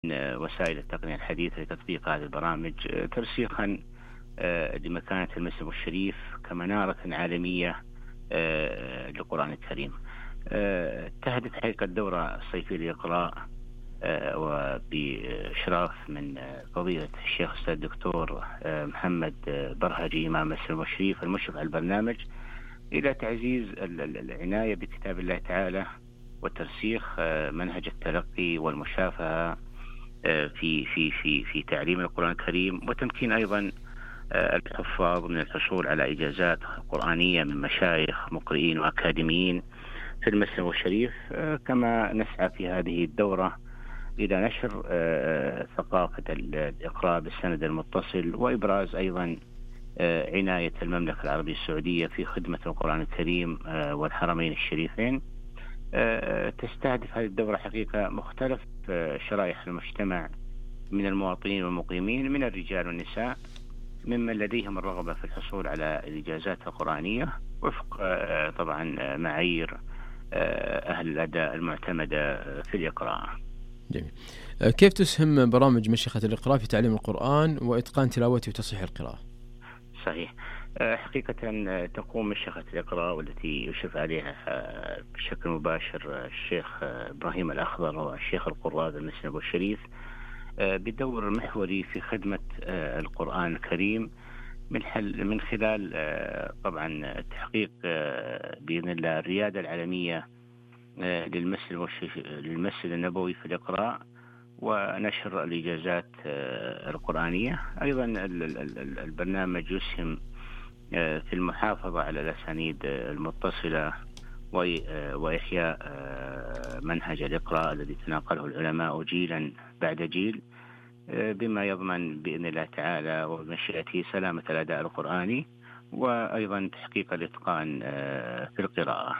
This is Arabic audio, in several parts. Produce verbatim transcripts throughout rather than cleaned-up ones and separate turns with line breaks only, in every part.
وسائل التقنية الحديثة لتطبيق هذه البرامج ترسيخا لمكانة المسلم الشريف كمنارة عالمية للقرآن الكريم. تهدف حقيقة الدورة الصيفية للإقراء وبإشراف من فضيلة الشيخ الأستاذ الدكتور محمد برهجي إمام مسلم الشريف المشرف على البرنامج إلى تعزيز العناية بكتاب الله تعالى وترسيخ منهج التلقي والمشافهة في في في في تعليم القرآن الكريم، وتمكين أيضا الحفاظ من الحصول على إجازات قرآنية من مشايخ مقرئين وأكاديميين في المسلم الشريف. كما نسعى في هذه الدورة إلى نشر ثقافة الإقراء بالسند المتصل، وإبراز أيضا عناية المملكة العربية السعودية في خدمة القرآن الكريم والحرمين الشريفين. تستهدف هذه الدورة حقيقة مختلف شرائح المجتمع من المواطنين والمقيمين من الرجال والنساء ممن لديهم الرغبة في الحصول على الإجازات القرآنية وفق طبعا معايير أهل الأداء المعتمدة في الإقراء.
جميل. كيف تسهم برامج مشيخة الإقراء في تعليم القرآن وإتقان تلاوته وتصحيح القراءة؟
صحيح. حقيقة تقوم مشيخة الإقراء والتي يشرف عليها بشكل مباشر الشيخ إبراهيم الأخضر والشيخ القراء المسلم الشريف بدور محوري في خدمة القرآن الكريم من حل من خلال طبعا تحقيق بإذن الله الريادة العالمية للمسجد للمسجد النبوي في الإقراء ونشر الإجازات القرآنية. أيضا البرنامج يسهم في المحافظة على الأسانيد المتصلة وإحياء منهج الإقراء الذي تناقله العلماء جيلا بعد جيل بما يضمن بإذن الله تعالى وبمشيئته سلامة الأداء القرآني وأيضا تحقيق الإتقان في القراءة.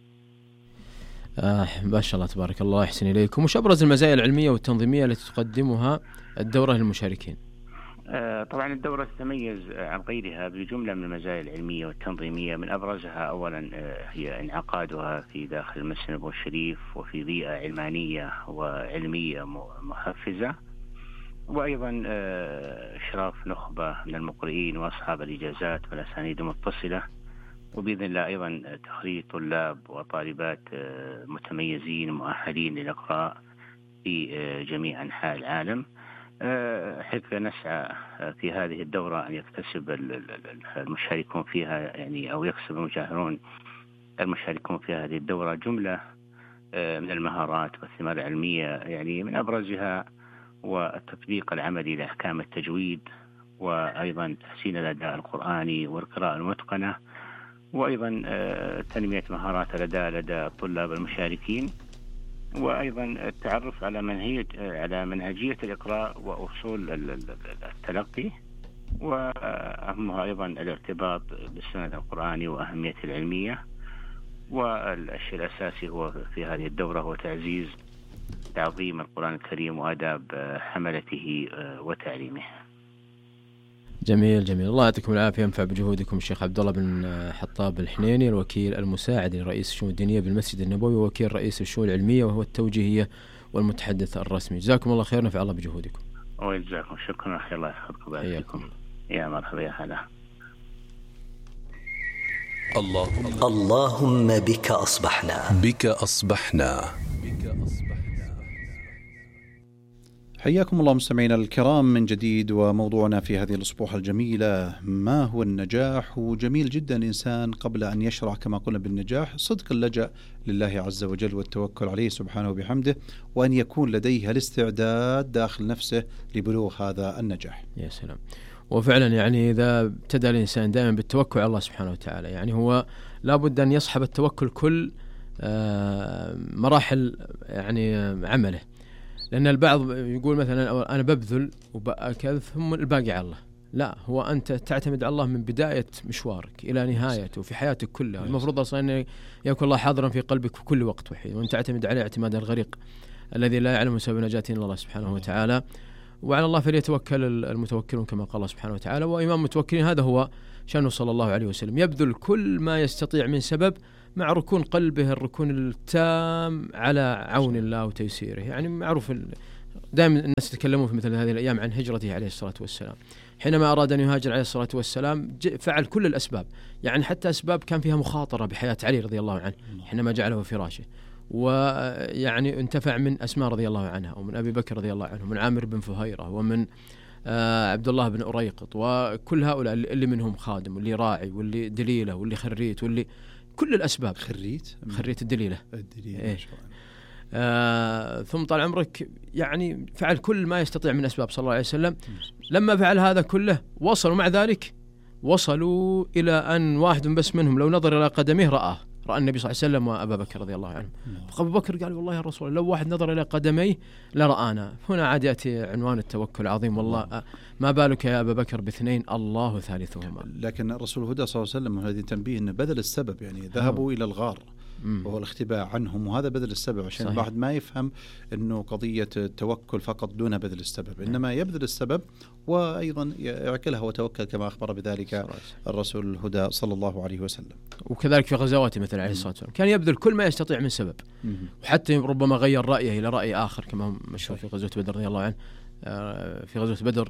آه ما شاء الله تبارك الله، يحسن إليكم. وش أبرز المزايا العلمية والتنظيمية التي تقدمها الدورة للمشاركين؟
آه طبعا الدورة تتميز عن غيرها بجملة من المزايا العلمية والتنظيمية، من أبرزها أولا آه هي انعقادها في داخل المسجد النبوي الشريف وفي بيئة علمانية وعلمية محفزة، وأيضا آه إشراف نخبة من المقرئين وأصحاب الإجازات والأسانيد المتصلة، وبإذن الله أيضا تخريج طلاب وطالبات متميزين مؤهلين للإقراء في جميع أنحاء العالم. حيث نسعى في هذه الدورة أن يكتسب المشاركون فيها يعني أو يكسب المجاهرون المشاركون في هذه الدورة جملة من المهارات والثمار العلمية، يعني من أبرزها والتطبيق العملي لأحكام التجويد، وأيضا تحسين الأداء القرآني والقراءة المتقنة، وأيضا تنمية مهارات الأداء لدى الطلاب المشاركين، وأيضا التعرف على منهجية على منهجية الإقراء وأصول التلقي، وأهمها أيضا الارتباط بالسند القرآني وأهميته العلمية. والشيء الأساسي هو في هذه الدورة هو تعزيز تعظيم القرآن الكريم وآداب حملته وتعليمه.
جميل جميل، الله يعطيكم العافية، ينفع بجهودكم الشيخ عبد الله بن حطاب الحنيني الوكيل المساعد لرئيس الشؤون الدينية بالمسجد النبوي ووكيل رئيس الشؤون العلمية وهو التوجيهية والمتحدث الرسمي. جزاكم الله خير، نفع الله بجهودكم.
وجزاكم شكرا أخي، الله يحفظكم ويبارك يا مرحبا يا هلا.
اللهم اللهم بك أصبحنا
بك أصبحنا
حياكم الله مستمعينا الكرام من جديد، وموضوعنا في هذه الأسبوع الجميلة ما هو النجاح. وجميل جدا الإنسان قبل أن يشرع كما قلنا بالنجاح صدق اللجأ لله عز وجل والتوكل عليه سبحانه وبحمده، وأن يكون لديه الاستعداد داخل نفسه لبلوغ هذا النجاح.
يا سلام. وفعلا يعني إذا ابتدأ الإنسان دائما بالتوكل على الله سبحانه وتعالى، يعني هو لابد أن يصحب التوكل كل مراحل يعني عمله، لأن البعض يقول مثلا أنا ببذل وبأكذ ثم الباقي على الله. لا، هو أنت تعتمد على الله من بداية مشوارك إلى نهايته في حياتك كلها. المفروض أصلا أن يكون الله حاضرا في قلبك في كل وقت وحيد، وأن تعتمد عليه اعتماد الغريق الذي لا يعلم سبب نجاته إلا الله سبحانه وتعالى. وعلى الله فليتوكل المتوكلون كما قال الله سبحانه وتعالى. وإمام المتوكلين هذا هو شأنه صلى الله عليه وسلم، يبذل كل ما يستطيع من سبب مع ركون قلبه الركون التام على عون الله وتيسيره. يعني معروف دائما الناس يتكلمون في مثل هذه الأيام عن هجرته عليه الصلاة والسلام. حينما أراد أن يهاجر عليه الصلاة والسلام فعل كل الأسباب، يعني حتى أسباب كان فيها مخاطرة بحياة علي رضي الله عنه حينما جعله فراشه، ويعني انتفع من أسماء رضي الله عنها ومن أبي بكر رضي الله عنه ومن عامر بن فهيرة ومن آه عبد الله بن أريقط، وكل هؤلاء اللي منهم خادم واللي راعي واللي دليلة واللي خريت واللي كل الأسباب.
خريت
خريت الدليلة,
الدليلة
إيه. آه ثم طال عمرك يعني فعل كل ما يستطيع من أسباب صلى الله عليه وسلم. لما فعل هذا كله وصلوا مع ذلك وصلوا إلى أن واحد بس منهم لو نظر إلى قدميه رآه، رأى النبي صلى الله عليه وسلم وأبا بكر رضي الله عنه. فأبو بكر قال والله يا رسول الله لو واحد نظر إلى قدميه لرآنا. هنا عاد يأتي عنوان التوكل العظيم، والله ما بالك يا أبا بكر باثنين الله ثالثهما.
لكن الرسول الهدى صلى الله عليه وسلم هذه تنبيه أنه بدل السبب، يعني ذهبوا إلى الغار وهو الاختباء عنهم، وهذا بذل السبب عشان الواحد ما يفهم أنه قضية التوكل فقط دون بذل السبب، إنما يبذل السبب وأيضا يعقلها وتوكل كما أخبر بذلك الرسول الهدى صلى الله عليه وسلم.
وكذلك في غزواته مثل عليه الصلاة والسلام كان يبذل كل ما يستطيع من سبب، وحتى ربما غير رأيه إلى رأي آخر كما مشهور في غزوة بدر رضي الله عنه، في غزوة بدر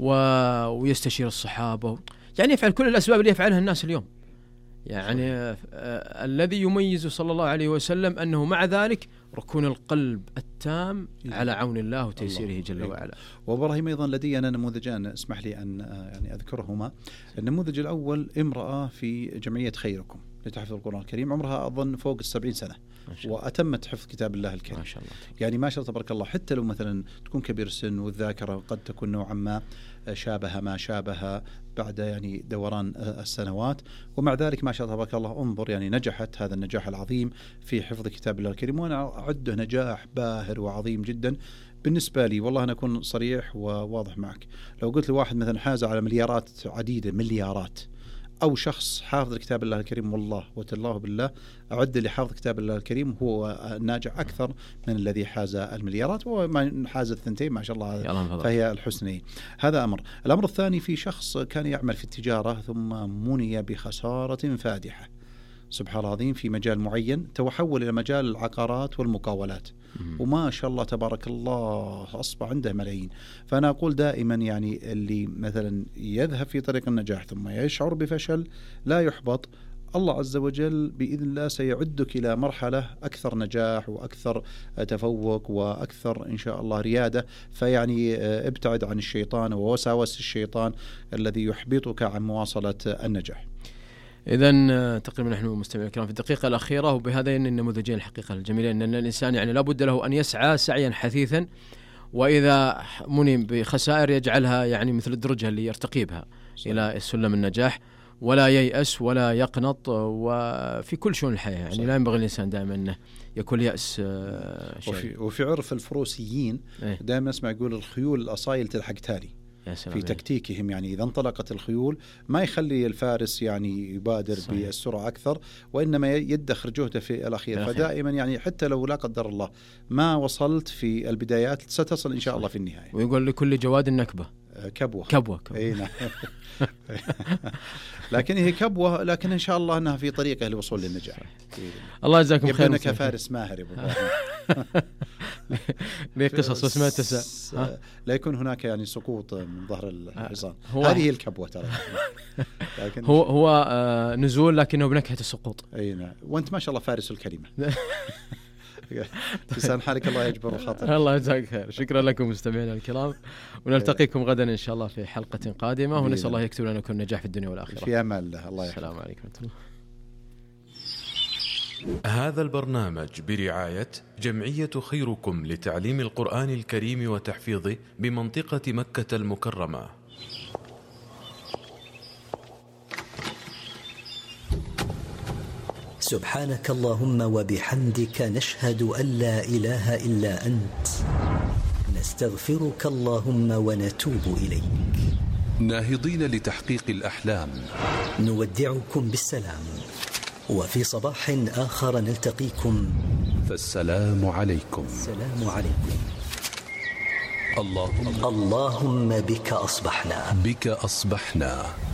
ويستشير الصحابة، يعني يفعل كل الأسباب اللي يفعلها الناس اليوم. يعني آه الذي يميز صلى الله عليه وسلم أنه مع ذلك ركون القلب التام على عون الله وتيسيره جل وعلا.
وإبراهيم أيضا لدي أنا نموذجان اسمح لي أن يعني أذكرهما. النموذج الأول امرأة في جمعية خيركم لتحفظ القرآن الكريم، عمرها أظن فوق السبعين سنة وأتمت حفظ كتاب الله الكريم ما شاء الله. يعني ما شاء الله تبارك الله، حتى لو مثلا تكون كبير السن والذاكرة قد تكون نوعا ما شابه ما شابه بعد يعني دوران السنوات، ومع ذلك ما شاء الله تبارك الله انظر يعني نجحت هذا النجاح العظيم في حفظ كتاب الله الكريم، وأنا أعده نجاح باهر وعظيم جدا بالنسبة لي. والله أنا أكون صريح وواضح معك، لو قلت لواحد مثلا حاز على مليارات عديدة مليارات أو شخص حافظ كتاب الله الكريم، والله وتالله بالله أعد لحافظ كتاب الله الكريم هو ناجح أكثر من الذي حاز المليارات، وما حاز الثنتين ما شاء الله فهي الحسنين. هذا أمر. الأمر الثاني في شخص كان يعمل في التجارة ثم مني بخسارة فادحة سبحان الله العظيم في مجال معين، تحول إلى مجال العقارات والمقاولات، وما شاء الله تبارك الله أصبح عنده ملايين. فأنا أقول دائما يعني اللي مثلا يذهب في طريق النجاح ثم يشعر بفشل لا يحبط، الله عز وجل بإذن الله سيعدك إلى مرحلة أكثر نجاح وأكثر تفوق وأكثر إن شاء الله ريادة. فيعني ابتعد عن الشيطان ووساوس الشيطان الذي يحبطك عن مواصلة النجاح.
إذن تقريبا نحن مستمعين الكرام في الدقيقة الأخيرة، وبهذين النموذجين الحقيقة الجميلين أن الإنسان يعني لابد له أن يسعى سعيا حثيثا، وإذا مني بخسائر يجعلها يعني مثل الدرجة اللي يرتقي بها إلى سلم النجاح، ولا ييأس ولا يقنط، وفي كل شؤون الحياة يعني صحيح. لا ينبغي الإنسان دائما أنه يكون يأس.
وفي, وفي عرف الفروسيين ايه؟ دائما اسمع يقول الخيول الأصايل تلحق تالي في تكتيكهم، يعني إذا انطلقت الخيول ما يخلي الفارس يعني يبادر صحيح. بالسرعة أكثر، وإنما يدخر جهده في الأخير. فدائما يعني حتى لو لا قدر الله ما وصلت في البدايات ستصل إن شاء صحيح. الله في النهاية.
ويقول لكل جواد نكبة
كبوة
كبوة, كبوة.
أي نعم. لكن هي كبوة، لكن إن شاء الله أنها في طريقة للوصول للنجاح.
الله يجزاكم خير.
يبدونك فارس ماهر يا أبو
ليه قصص واسمها تسع
لا يكون هناك يعني سقوط من ظهر الحصان. هذه هي الكبوة ترى.
لكن هو هو آه نزول لكنه بنكهة السقوط.
أي نعم. وأنت ما شاء الله فارس الكلمة. لسان حالك الله يجبر الخاطر.
الله يجزاك خير. شكرا لكم مستمعينا الكرام، ونلتقيكم غدا إن شاء الله في حلقة قادمة، ونسأل الله يكتب لنا كل نجاح في الدنيا والآخرة.
في أمان الله. الله يحفظك.
السلام عليكم ورحمة الله.
هذا البرنامج برعاية جمعية خيركم لتعليم القرآن الكريم وتحفيظه بمنطقة مكة المكرمة.
سبحانك اللهم وبحمدك نشهد أن لا إله إلا أنت، نستغفرك اللهم ونتوب إليك.
ناهضين لتحقيق الأحلام
نودعكم بالسلام، وفي صباح آخر نلتقيكم،
فالسلام عليكم.
السلام عليكم.
اللهم
اللهم بك أصبحنا
بك أصبحنا